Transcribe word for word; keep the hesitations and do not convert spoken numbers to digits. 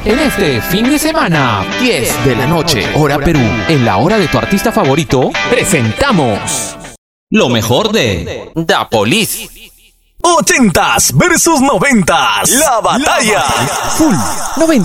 En este fin de semana, diez de la noche, hora Perú, en la hora de tu artista favorito, presentamos lo mejor de Da Police. Ochentas versus noventas. La batalla. Full noventa.